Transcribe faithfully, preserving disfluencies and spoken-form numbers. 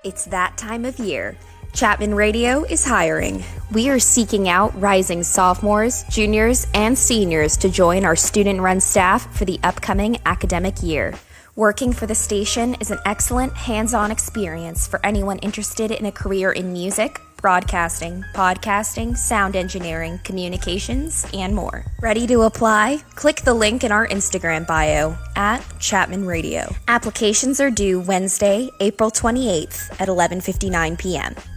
It's that time of year. Chapman Radio is hiring. We are seeking out rising sophomores, juniors, and seniors to join our student-run staff for the upcoming academic year. Working for the station is an excellent hands-on experience for anyone interested in a career in music, broadcasting, podcasting, sound engineering, communications, and more. Ready to apply? Click the link in our Instagram bio at Chapman Radio. Applications are due Wednesday, April twenty-eighth at eleven fifty-nine p.m.